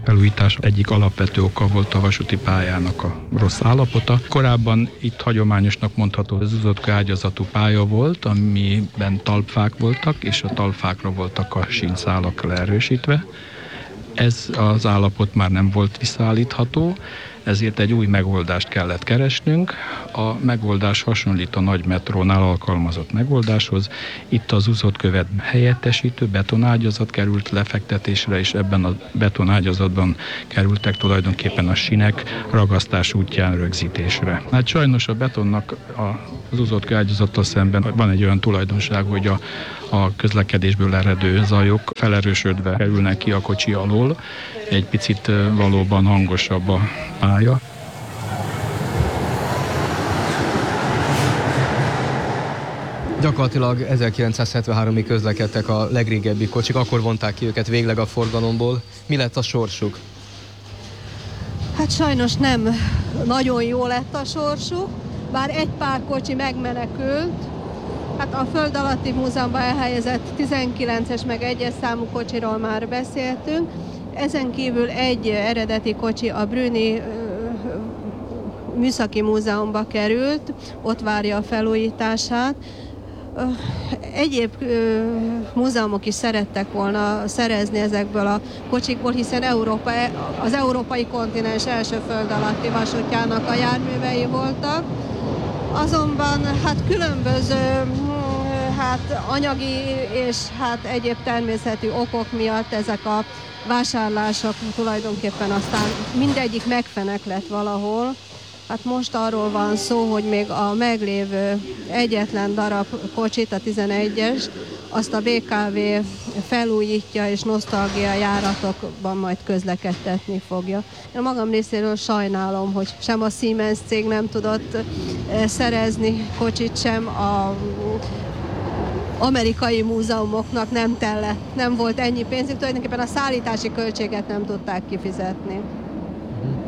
felújítás egyik alapvető oka volt a vasúti pályának a rossz állapota. Korábban itt hagyományosnak mondható, az uzotka ágyazatú pálya volt, amiben talpfák voltak, és a talpfákra voltak a sínszálak leerősítve. Ez az állapot már nem volt visszaállítható, ezért egy új megoldást kellett keresnünk. A megoldás hasonlít a nagy metrónál alkalmazott megoldáshoz. Itt az úzottkövet helyettesítő betonágyazat került lefektetésre, és ebben a betonágyazatban kerültek tulajdonképpen a sínek ragasztás útján rögzítésre. Hát sajnos a betonnak az úzottköve ágyazattal szemben van egy olyan tulajdonság, hogy a közlekedésből eredő zajok felerősödve kerülnek ki a kocsi alól. Egy picit valóban hangosabb a pálya. Gyakorlatilag 1973-ig közlekedtek a legrégebbi kocsik, akkor vonták ki őket végleg a forgalomból. Mi lett a sorsuk? Hát sajnos nem nagyon jó lett a sorsuk, bár egy pár kocsi megmenekült. Hát a Föld alatti múzeumban elhelyezett 19-es meg 1-es számú kocsiról már beszéltünk. Ezen kívül egy eredeti kocsi a Brünni Műszaki Múzeumba került, ott várja a felújítását. Egyéb múzeumok is szerettek volna szerezni ezekből a kocsikból, hiszen az európai kontinens első föld alatti vasútjának a járművei voltak. Azonban hát különböző anyagi és egyéb természeti okok miatt ezek a vásárlások tulajdonképpen aztán mindegyik megfeneklett valahol. Hát most arról van szó, hogy még a meglévő egyetlen darab kocsit, a 11-es, azt a BKV felújítja és nosztalgia járatokban majd közlekedtetni fogja. Én magam részéről sajnálom, hogy sem a Siemens cég nem tudott szerezni kocsit, sem a amerikai múzeumoknak nem volt ennyi pénzük, tulajdonképpen a szállítási költséget nem tudták kifizetni.